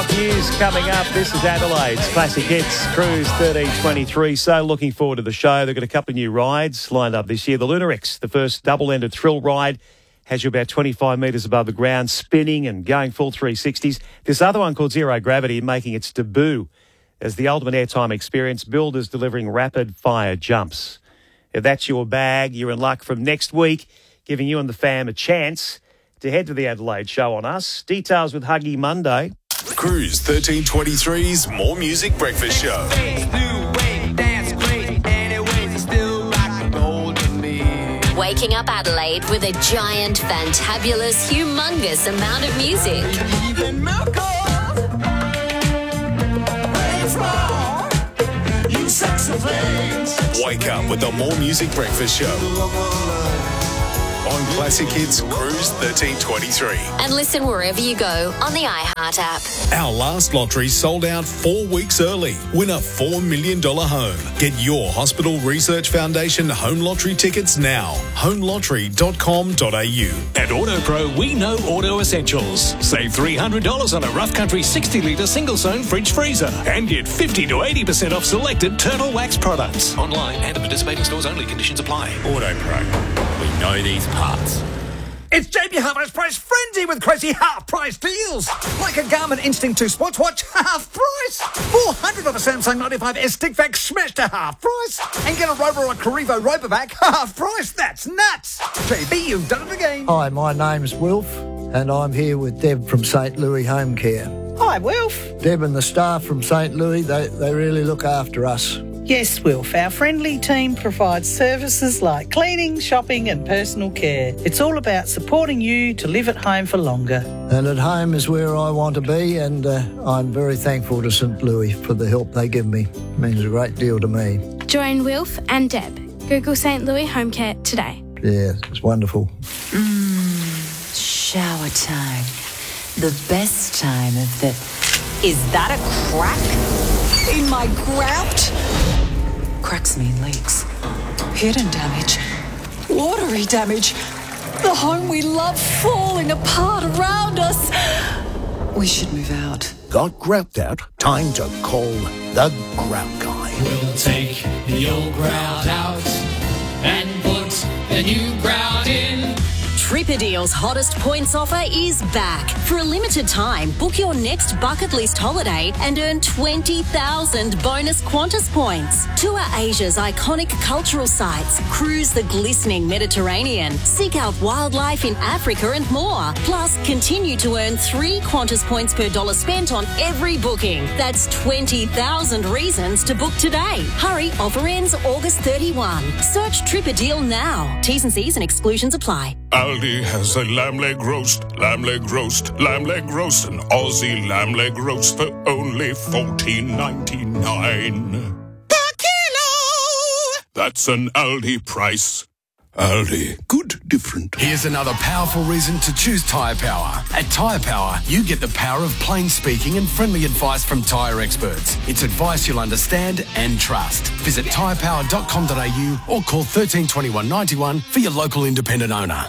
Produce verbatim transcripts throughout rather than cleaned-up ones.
Top news coming up. This is Adelaide's Classic Hits Cruise thirteen twenty-three. So looking forward to the show. They've got a couple of new rides lined up this year. The Lunarix, the first double-ended thrill ride, has you about twenty-five metres above the ground, spinning and going full three sixties. This other one called Zero Gravity making its debut as the ultimate airtime experience, builders delivering rapid-fire jumps. If that's your bag, you're in luck from next week, giving you and the fam a chance to head to the Adelaide show on us. Details with Huggy Monday. Cruise thirteen twenty-three's More Music Breakfast Show. Waking up Adelaide with a giant, fantabulous, humongous amount of music. Wake up with the More Music Breakfast Show on Classic Hits Cruise thirteen twenty-three. And listen wherever you go on the iHeart app. Our last lottery sold out four weeks early. Win a four million dollars home. Get your Hospital Research Foundation home lottery tickets now. home lottery dot com dot a u. At AutoPro, we know auto essentials. Save three hundred dollars on a Rough Country sixty litre single-zone fridge freezer and get fifty to eighty percent off selected Turtle Wax products. Online and at participating stores only. Conditions apply. AutoPro. We know these parts. It's J B Hi-Fi's price frenzy with crazy half-price deals. Like a Garmin Instinct two sports watch, half price. four hundred of a Samsung ninety-five S stick vac smashed to half price. And get a Rover or a Carrivo Robovac, half price. That's nuts. J B, you've done it again. Hi, my name's Wilf, and I'm here with Deb from St Louis Home Care. Hi, Wilf. Deb and the staff from St Louis, they, they really look after us. Yes, Wilf. Our friendly team provides services like cleaning, shopping and personal care. It's all about supporting you to live at home for longer. And at home is where I want to be, and uh, I'm very thankful to St Louis for the help they give me. It means a great deal to me. Join Wilf and Deb. Google St Louis Home Care today. Yeah, it's wonderful. Mmm, shower time. The best time of the... Is that a crack in my grout? Cracks mean leaks. Hidden damage. Watery damage. The home we love falling apart around us. We should move out. Got grout out? Time to call the Grout Guy. We'll take the old grout out and put the new grout in. Tripadeal's hottest points offer is back. For a limited time, book your next bucket list holiday and earn twenty thousand bonus Qantas points. Tour Asia's iconic cultural sites, cruise the glistening Mediterranean, seek out wildlife in Africa and more. Plus, continue to earn three Qantas points per dollar spent on every booking. That's twenty thousand reasons to book today. Hurry, offer ends August thirty-first. Search Tripadeal now. T's and C's and exclusions apply. Aldi has a lamb leg roast, lamb leg roast, lamb leg roast, an Aussie lamb leg roast for only fourteen ninety-nine. Per kilo! That's an Aldi price. Aldi, good different. Here's another powerful reason to choose Tyre Power. At Tyre Power, you get the power of plain speaking and friendly advice from tyre experts. It's advice you'll understand and trust. Visit tyre power dot com dot a u or call thirteen twenty-one ninety-one for your local independent owner.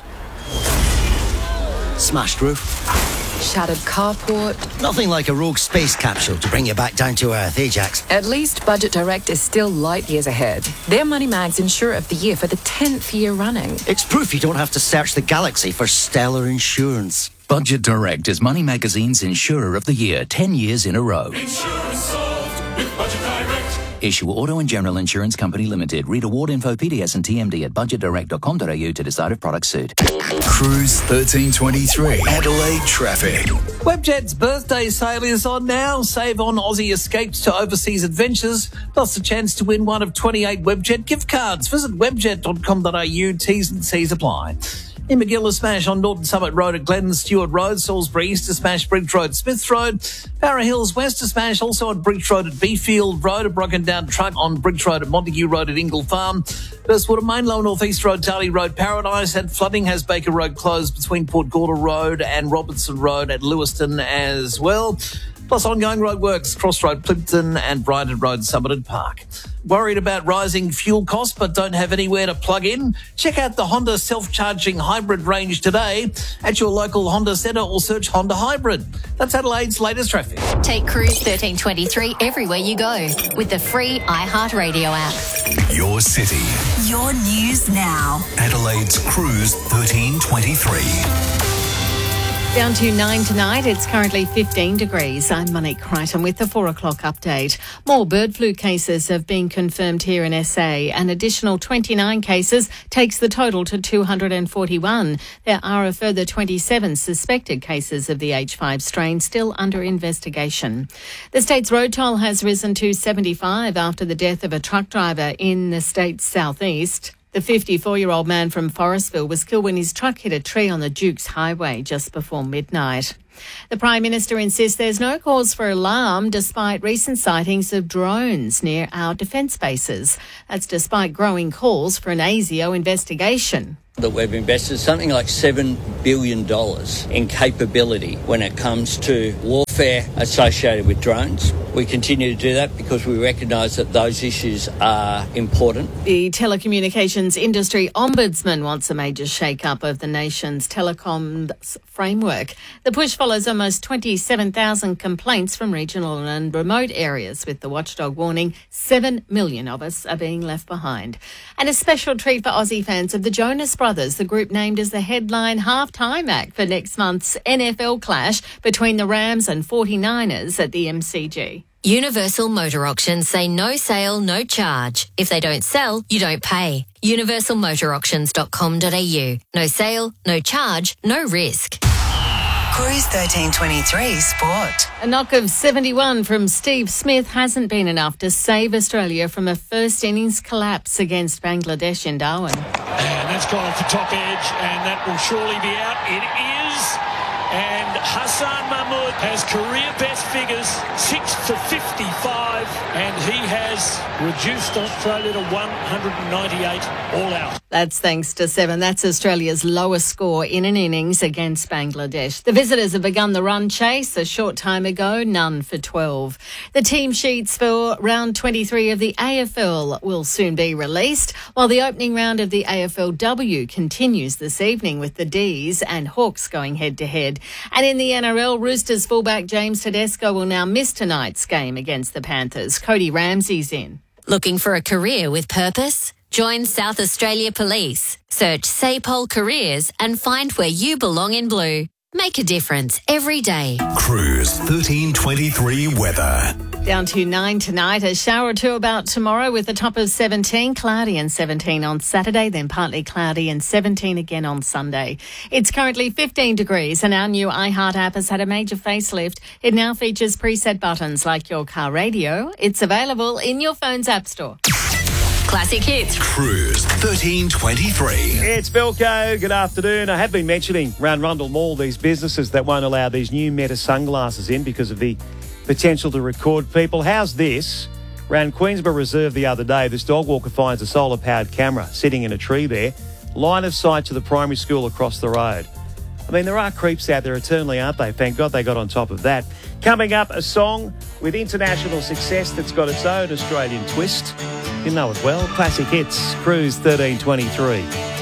Smashed roof. Shattered carport. Nothing like a rogue space capsule to bring you back down to earth, eh, Jax? At least Budget Direct is still light years ahead. They're Money Mag's Insurer of the Year for the tenth year running. It's proof you don't have to search the galaxy for stellar insurance. Budget Direct is Money Magazine's Insurer of the Year, ten years in a row. Insurance solved with Budget Direct. Issue Auto and General Insurance Company Limited. Read award info, P D S and T M D at budget direct dot com dot a u to decide if products suit. Cruise thirteen twenty-three. Adelaide traffic. Webjet's birthday sale is on now. Save on Aussie escapes to overseas adventures, plus a chance to win one of twenty-eight Webjet gift cards. Visit webjet dot com dot a u. T's and C's apply. In Magilla, smash on Norton Summit Road at Glen Stewart Road. Salisbury East to smash Bridge Road, Smith Road. Para Hills West to smash also on Bridge Road at Beefield Road. A broken down truck on Bridge Road at Montague Road at Ingle Farm. Burstwater Main Low North East Road, Darley Road, Paradise. And flooding has Baker Road closed between Port Gorda Road and Robertson Road at Lewiston as well. plus ongoing roadworks, Crossroad Plimpton and Bryden Road, Somerton Park. Worried about rising fuel costs but don't have anywhere to plug in? Check out the Honda self-charging hybrid range today at your local Honda centre or search Honda Hybrid. That's Adelaide's latest traffic. Take Cruise thirteen twenty-three everywhere you go with the free iHeartRadio app. Your city. Your news now. Adelaide's Cruise thirteen twenty-three. Down to nine tonight. It's currently fifteen degrees. I'm Monique Crichton with the four o'clock update. More bird flu cases have been confirmed here in S A. An additional twenty-nine cases takes the total to two hundred forty-one. There are a further twenty-seven suspected cases of the H five strain still under investigation. The state's road toll has risen to seventy-five after the death of a truck driver in the state's southeast. The fifty-four-year-old man from Forestville was killed when his truck hit a tree on the Dukes Highway just before midnight. The Prime Minister insists there's no cause for alarm despite recent sightings of drones near our defence bases. That's despite growing calls for an ASIO investigation. That we've invested something like seven billion dollars in capability when it comes to warfare associated with drones. We continue to do that because we recognise that those issues are important. The telecommunications industry ombudsman wants a major shake-up of the nation's telecoms framework. The push follows almost twenty-seven thousand complaints from regional and remote areas, with the watchdog warning seven million of us are being left behind. And a special treat for Aussie fans of the Jonas Brothers, the group named as the headline halftime act for next month's N F L clash between the Rams and forty-niners at the M C G. Universal Motor Auctions say no sale, no charge. If they don't sell, you don't pay. universal motor auctions dot com dot a u. No sale, no charge, no risk. Cruise thirteen twenty-three Sport. A knock of seventy-one from Steve Smith hasn't been enough to save Australia from a first innings collapse against Bangladesh in Darwin. And that's gone off the top edge, and that will surely be out. It is. And Hassan Mahmood has career best figures, six for fifty-five, and he has reduced Australia to one hundred ninety-eight all out. That's thanks to seven. That's Australia's lowest score in an innings against Bangladesh. The visitors have begun the run chase a short time ago, none for twelve. The team sheets for round twenty-three of the A F L will soon be released, while the opening round of the A F L W continues this evening with the D's and Hawks going head-to-head. And in the N R L, Roosters fullback James Tedesco will now miss tonight's game against the Panthers. Cody Ramsey's in. Looking for a career with purpose? Join South Australia Police. Search SAPOL Careers and find where you belong in blue. Make a difference every day. Cruise thirteen twenty-three weather. Down to nine tonight, a shower or two about tomorrow with a top of seventeen, cloudy and seventeen on Saturday, then partly cloudy and seventeen again on Sunday. It's currently fifteen degrees and our new iHeart app has had a major facelift. It now features preset buttons like your car radio. It's available in your phone's app store. Classic hits. Cruise thirteen twenty-three. It's Belco. Good afternoon. I have been mentioning around Rundle Mall these businesses that won't allow these new Meta sunglasses in because of the potential to record people. How's this? Around Queensborough Reserve the other day, this dog walker finds a solar-powered camera sitting in a tree there. Line of sight to the primary school across the road. I mean, there are creeps out there eternally, aren't they? Thank God they got on top of that. Coming up, a song with international success that's got its own Australian twist. You know it well. Classic hits, Cruise thirteen twenty-three.